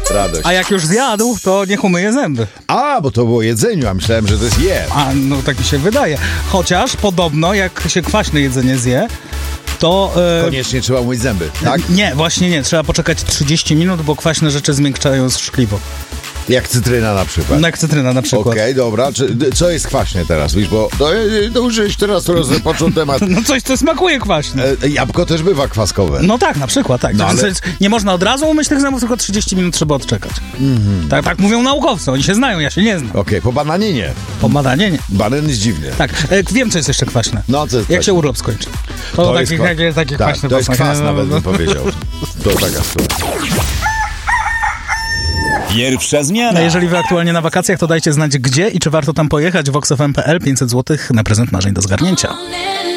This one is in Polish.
radość. A jak już zjadł, to niech umyje zęby. A, bo to było jedzeniu, a myślałem, że to jest A, no tak mi się wydaje. Chociaż podobno, jak się kwaśne jedzenie zje, to... Koniecznie trzeba umyć zęby, tak? Nie, właśnie nie. Trzeba poczekać 30 minut, bo kwaśne rzeczy zmiękczają szkliwo. Jak cytryna na przykład. No jak cytryna na przykład. Okej, dobra. Co jest kwaśne teraz? Wiesz, bo to już teraz rozpoczął temat. No coś, co smakuje kwaśne. Jabłko też bywa kwaskowe. No tak, na przykład, tak. No, ale... Nie można od razu umyć tych zębów, tylko 30 minut trzeba odczekać. Tak mówią naukowcy, oni się znają, ja się nie znam. Okej, po bananie nie. Po badanie nie. Banan jest dziwny. Tak, wiem, co jest jeszcze kwaśne. No, co jest jak się urlop skończy. To takie kwaśne to jest posmak. kwas nawet bym powiedział. To taka sprawa. Pierwsza zmiana. A jeżeli wy aktualnie na wakacjach, to dajcie znać gdzie i czy warto tam pojechać. Vox FM.pl 500 zł na prezent marzeń do zgarnięcia.